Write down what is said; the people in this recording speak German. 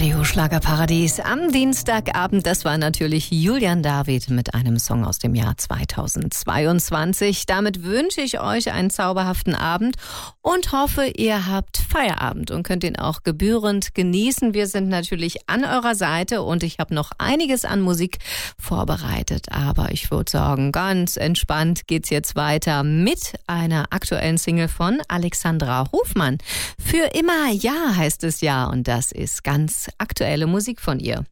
Radio Schlagerparadies am Dienstagabend. Das war natürlich Julian David mit einem Song aus dem Jahr 2022. Damit wünsche ich euch einen zauberhaften Abend und hoffe, ihr habt Feierabend und könnt ihn auch gebührend genießen. Wir sind natürlich an eurer Seite und ich habe noch einiges an Musik vorbereitet. Aber ich würde sagen, ganz entspannt geht's jetzt weiter mit einer aktuellen Single von Alexandra Hofmann. Für immer ja heißt es ja und das ist ganz aktuelle Musik von ihr.